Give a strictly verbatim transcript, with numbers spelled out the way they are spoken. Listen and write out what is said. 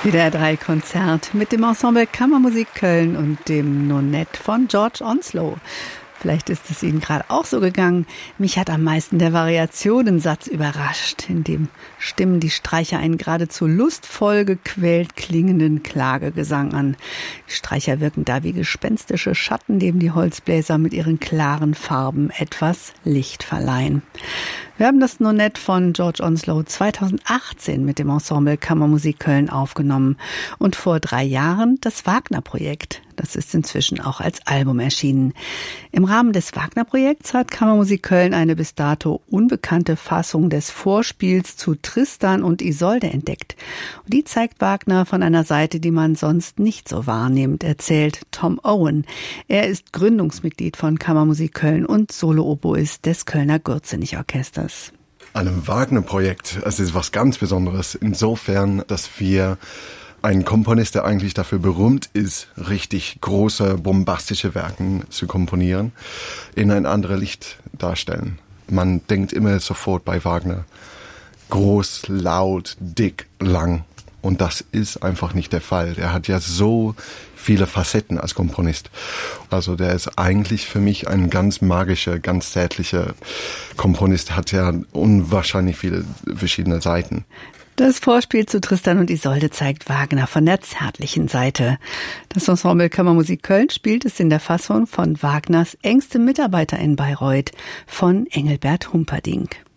W D R drei Konzert mit dem Ensemble Kammermusik Köln und dem Nonett von George Onslow. Vielleicht ist es Ihnen gerade auch so gegangen. Mich hat am meisten der Variationensatz überrascht, in dem stimmen die Streicher einen geradezu lustvoll gequält klingenden Klagegesang an. Die Streicher wirken da wie gespenstische Schatten, dem die Holzbläser mit ihren klaren Farben etwas Licht verleihen. Wir haben das Nonett von George Onslow zweitausendachtzehn mit dem Ensemble Kammermusik Köln aufgenommen und vor drei Jahren das Wagner-Projekt. Das ist inzwischen auch als Album erschienen. Im Rahmen des Wagner-Projekts hat Kammermusik Köln eine bis dato unbekannte Fassung des Vorspiels zu Tristan und Isolde entdeckt. Und die zeigt Wagner von einer Seite, die man sonst nicht so wahrnimmt, erzählt Tom Owen. Er ist Gründungsmitglied von Kammermusik Köln und Solo-Oboist des Kölner Gürzenich-Orchesters. An einem Wagner-Projekt, es ist was ganz Besonderes, insofern, dass wir ein Komponist, der eigentlich dafür berühmt ist, richtig große, bombastische Werke zu komponieren, in ein anderes Licht darstellen. Man denkt immer sofort bei Wagner groß, laut, dick, lang. Und das ist einfach nicht der Fall. Er hat ja so viele Facetten als Komponist. Also der ist eigentlich für mich ein ganz magischer, ganz zärtlicher Komponist, hat ja unwahrscheinlich viele verschiedene Seiten. Das Vorspiel zu Tristan und Isolde zeigt Wagner von der zärtlichen Seite. Das Ensemble Kammermusik Köln spielt es in der Fassung von Wagners engstem Mitarbeiter in Bayreuth, von Engelbert Humperdinck.